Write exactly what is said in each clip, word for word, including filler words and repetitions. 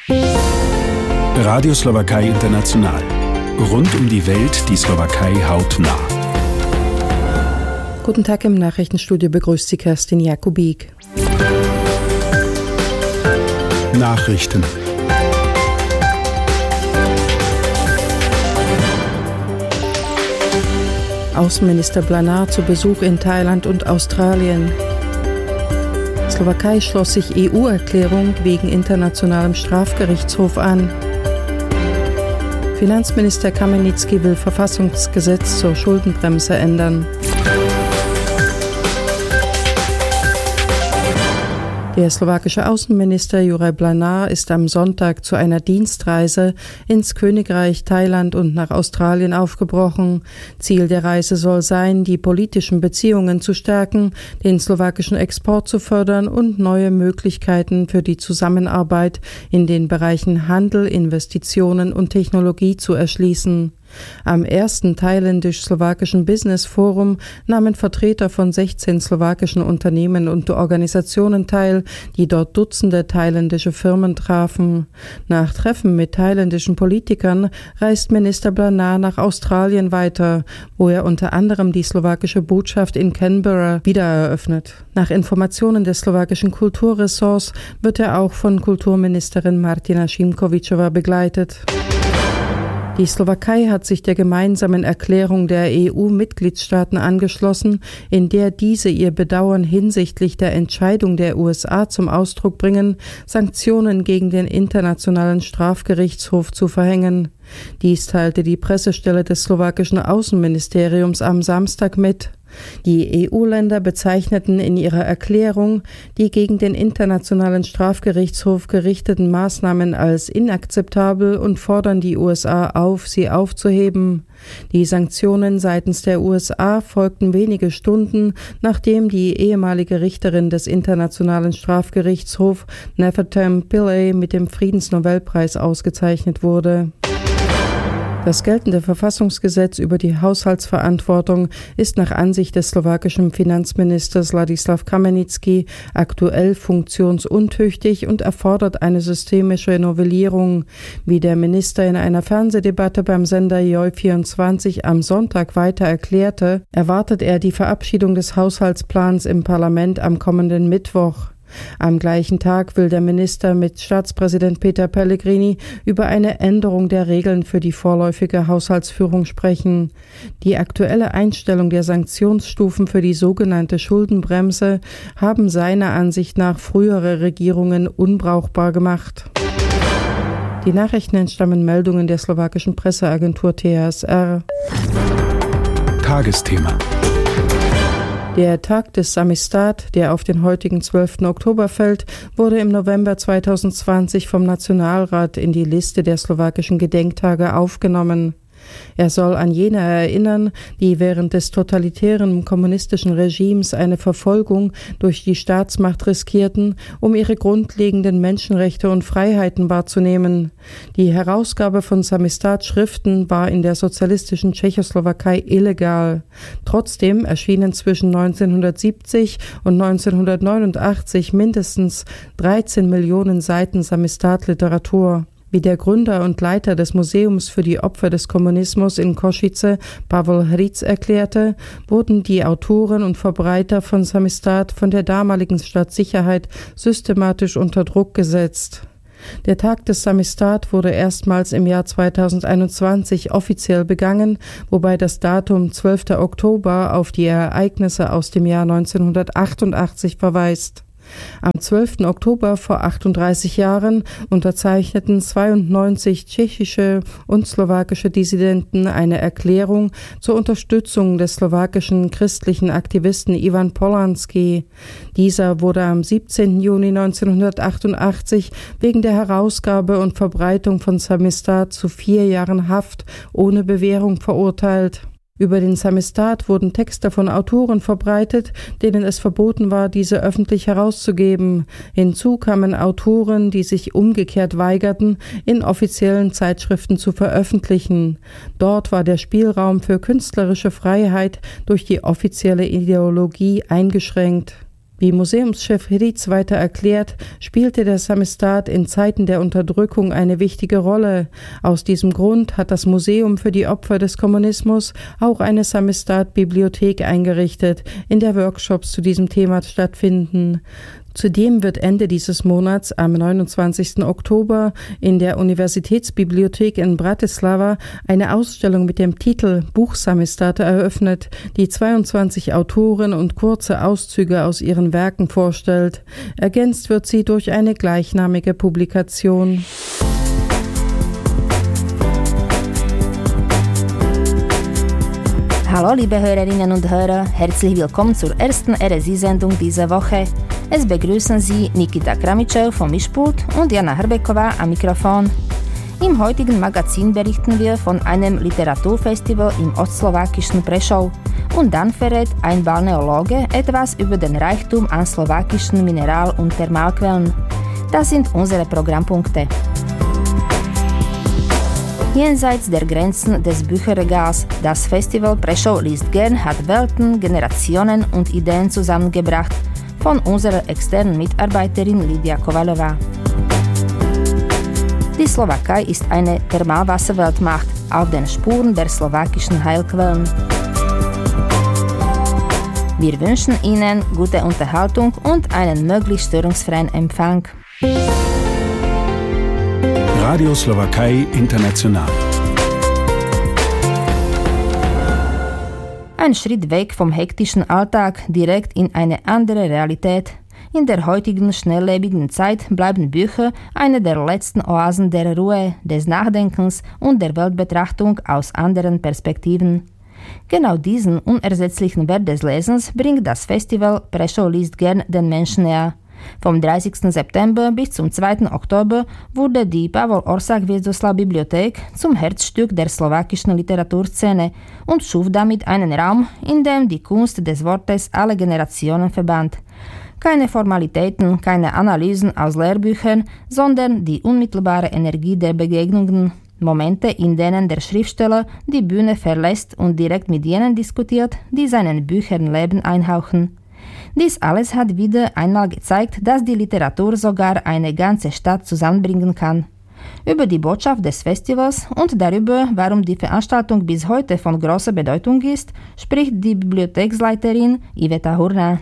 Radio Slowakei International. Rund um die Welt die Slowakei hautnah. Guten Tag, im Nachrichtenstudio begrüßt Sie Kerstin Jakubik. Nachrichten. Außenminister Blanar zu Besuch in Thailand und Australien. Slowakei schloss sich E U-Erklärung wegen Internationalem Strafgerichtshof an. Finanzminister Kamenicki will Verfassungsgesetz zur Schuldenbremse ändern. Der slowakische Außenminister Juraj Blanar ist am Sonntag zu einer Dienstreise ins Königreich Thailand und nach Australien aufgebrochen. Ziel der Reise soll sein, die politischen Beziehungen zu stärken, den slowakischen Export zu fördern und neue Möglichkeiten für die Zusammenarbeit in den Bereichen Handel, Investitionen und Technologie zu erschließen. Am ersten thailändisch-slowakischen Business Forum nahmen Vertreter von sechzehn slowakischen Unternehmen und Organisationen teil, die dort Dutzende thailändische Firmen trafen. Nach Treffen mit thailändischen Politikern reist Minister Blanar nach Australien weiter, wo er unter anderem die slowakische Botschaft in Canberra wiedereröffnet. Nach Informationen des slowakischen Kulturressorts wird er auch von Kulturministerin Martina Šimkovičová begleitet. Die Slowakei hat sich der gemeinsamen Erklärung der E U-Mitgliedstaaten angeschlossen, in der diese ihr Bedauern hinsichtlich der Entscheidung der U S A zum Ausdruck bringen, Sanktionen gegen den Internationalen Strafgerichtshof zu verhängen. Dies teilte die Pressestelle des slowakischen Außenministeriums am Samstag mit. Die E U-Länder bezeichneten in ihrer Erklärung die gegen den Internationalen Strafgerichtshof gerichteten Maßnahmen als inakzeptabel und fordern die U S A auf, sie aufzuheben. Die Sanktionen seitens der U S A folgten wenige Stunden, nachdem die ehemalige Richterin des Internationalen Strafgerichtshofs Nefertem Pillay mit dem Friedensnobelpreis ausgezeichnet wurde. Das geltende Verfassungsgesetz über die Haushaltsverantwortung ist nach Ansicht des slowakischen Finanzministers Ladislav Kamenicki aktuell funktionsuntüchtig und erfordert eine systemische Novellierung. Wie der Minister in einer Fernsehdebatte beim Sender Joj vierundzwanzig am Sonntag weiter erklärte, erwartet er die Verabschiedung des Haushaltsplans im Parlament am kommenden Mittwoch. Am gleichen Tag will der Minister mit Staatspräsident Peter Pellegrini über eine Änderung der Regeln für die vorläufige Haushaltsführung sprechen. Die aktuelle Einstellung der Sanktionsstufen für die sogenannte Schuldenbremse haben seiner Ansicht nach frühere Regierungen unbrauchbar gemacht. Die Nachrichten entstammen Meldungen der slowakischen Presseagentur T S R. Tagesthema. Der Tag des Samizdat, der auf den heutigen zwölften Oktober fällt, wurde im November zweitausendzwanzig vom Nationalrat in die Liste der slowakischen Gedenktage aufgenommen. Er soll an jene erinnern, die während des totalitären kommunistischen Regimes eine Verfolgung durch die Staatsmacht riskierten, um ihre grundlegenden Menschenrechte und Freiheiten wahrzunehmen. Die Herausgabe von Samizdat-Schriften war in der sozialistischen Tschechoslowakei illegal. Trotzdem erschienen zwischen neunzehnhundertsiebzig und neunzehnhundertneunundachtzig mindestens dreizehn Millionen Seiten Samizdat-Literatur. Wie der Gründer und Leiter des Museums für die Opfer des Kommunismus in Košice, Pavel Hric, erklärte, wurden die Autoren und Verbreiter von Samizdat von der damaligen Staatssicherheit systematisch unter Druck gesetzt. Der Tag des Samizdat wurde erstmals im Jahr zweitausendeinundzwanzig offiziell begangen, wobei das Datum zwölfter Oktober auf die Ereignisse aus dem Jahr neunzehnhundertachtundachtzig verweist. Am zwölften Oktober vor achtunddreißig Jahren unterzeichneten zweiundneunzig tschechische und slowakische Dissidenten eine Erklärung zur Unterstützung des slowakischen christlichen Aktivisten Ivan Polanský. Dieser wurde am siebzehnten Juni neunzehnhundertachtundachtzig wegen der Herausgabe und Verbreitung von Samizdat zu vier Jahren Haft ohne Bewährung verurteilt. Über den Samizdat wurden Texte von Autoren verbreitet, denen es verboten war, diese öffentlich herauszugeben. Hinzu kamen Autoren, die sich umgekehrt weigerten, in offiziellen Zeitschriften zu veröffentlichen. Dort war der Spielraum für künstlerische Freiheit durch die offizielle Ideologie eingeschränkt. Wie Museumschef Ritz weiter erklärt, spielte der Samizdat in Zeiten der Unterdrückung eine wichtige Rolle. Aus diesem Grund hat das Museum für die Opfer des Kommunismus auch eine Samizdat-Bibliothek eingerichtet, in der Workshops zu diesem Thema stattfinden. Zudem wird Ende dieses Monats am neunundzwanzigsten Oktober in der Universitätsbibliothek in Bratislava eine Ausstellung mit dem Titel Buch Samizdat eröffnet, die zweiundzwanzig Autoren und kurze Auszüge aus ihren Werken vorstellt. Ergänzt wird sie durch eine gleichnamige Publikation. Hallo liebe Hörerinnen und Hörer, herzlich willkommen zur ersten R S I-Sendung dieser Woche. Es begrüßen Sie Nikita Kramitschew vom Mischpult und Jana Hrbeková am Mikrofon. Im heutigen Magazin berichten wir von einem Literaturfestival im ostslowakischen Prešov und dann verrät ein Balneologe etwas über den Reichtum an slowakischen Mineral- und Thermalquellen. Das sind unsere Programmpunkte. Jenseits der Grenzen des Bücherregals, das Festival Prešov liest gern hat Welten, Generationen und Ideen zusammengebracht, von unserer externen Mitarbeiterin Lidia Kovalová. Die Slowakei ist eine Thermalwasserweltmacht auf den Spuren der slowakischen Heilquellen. Wir wünschen Ihnen gute Unterhaltung und einen möglichst störungsfreien Empfang. Radio Slowakei International. Ein Schritt weg vom hektischen Alltag, direkt in eine andere Realität. In der heutigen schnelllebigen Zeit bleiben Bücher eine der letzten Oasen der Ruhe, des Nachdenkens und der Weltbetrachtung aus anderen Perspektiven. Genau diesen unersetzlichen Wert des Lesens bringt das Festival Prešov liest gern den Menschen näher. Vom dreißigsten September bis zum zweiten Oktober wurde die Pavol Orsak-Hviezdoslav-Bibliothek zum Herzstück der slowakischen Literaturszene und schuf damit einen Raum, in dem die Kunst des Wortes alle Generationen verband. Keine Formalitäten, keine Analysen aus Lehrbüchern, sondern die unmittelbare Energie der Begegnungen, Momente, in denen der Schriftsteller die Bühne verlässt und direkt mit jenen diskutiert, die seinen Büchern Leben einhauchen. Dies alles hat wieder einmal gezeigt, dass die Literatur sogar eine ganze Stadt zusammenbringen kann. Über die Botschaft des Festivals und darüber, warum die Veranstaltung bis heute von großer Bedeutung ist, spricht die Bibliotheksleiterin Iveta Hurna.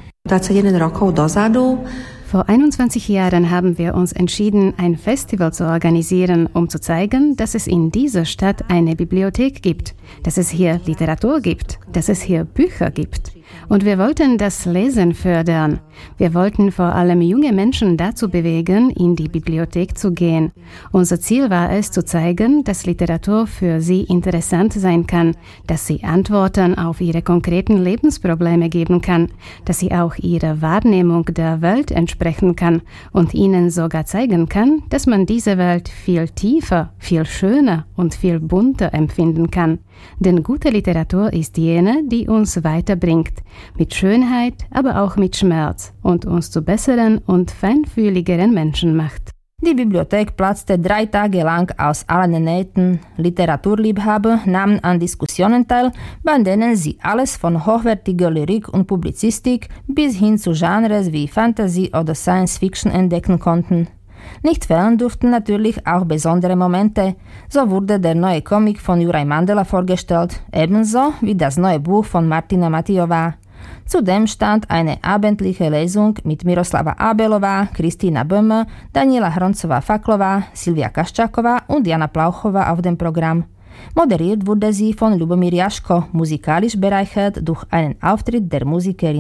Vor einundzwanzig Jahren haben wir uns entschieden, ein Festival zu organisieren, um zu zeigen, dass es in dieser Stadt eine Bibliothek gibt, dass es hier Literatur gibt, dass es hier Bücher gibt. Und wir wollten das Lesen fördern. Wir wollten vor allem junge Menschen dazu bewegen, in die Bibliothek zu gehen. Unser Ziel war es, zu zeigen, dass Literatur für sie interessant sein kann, dass sie Antworten auf ihre konkreten Lebensprobleme geben kann, dass sie auch ihrer Wahrnehmung der Welt entsprechen kann und ihnen sogar zeigen kann, dass man diese Welt viel tiefer, viel schöner und viel bunter empfinden kann. Denn gute Literatur ist jene, die uns weiterbringt, mit Schönheit, aber auch mit Schmerz und uns zu besseren und feinfühligeren Menschen macht. Die Bibliothek platzte drei Tage lang aus allen Nähten. Literaturliebhaber nahmen an Diskussionen teil, bei denen sie alles von hochwertiger Lyrik und Publizistik bis hin zu Genres wie Fantasy oder Science Fiction entdecken konnten. Nicht fehlen durften natürlich auch besondere Momente. So wurde der neue Comic von Juraj Mandela vorgestellt, ebenso wie das neue Buch von Martina Matijová. Zudem stand eine abendliche Lesung mit Miroslava Abelová, Kristína Böhme, Daniela Hroncová-Faklová, Silvia Kaščáková und Jana Plauchová auf dem Programm. Moderiert wurde sie von Lubomír Jaško, musikalisch bereichert durch einen Auftritt der Musikerin